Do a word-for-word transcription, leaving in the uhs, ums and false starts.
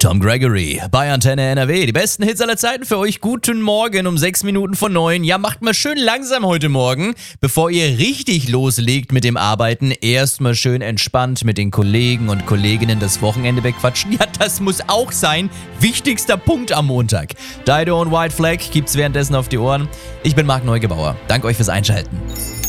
Tom Gregory bei Antenne N R W. Die besten Hits aller Zeiten für euch. Guten Morgen um sechs Minuten vor neun. Ja, macht mal schön langsam heute Morgen, bevor ihr richtig loslegt mit dem Arbeiten. Erstmal schön entspannt mit den Kollegen und Kolleginnen das Wochenende bequatschen. Ja, das muss auch sein. Wichtigster Punkt am Montag. Dido und White Flag gibt's währenddessen auf die Ohren. Ich bin Marc Neugebauer. Danke euch fürs Einschalten.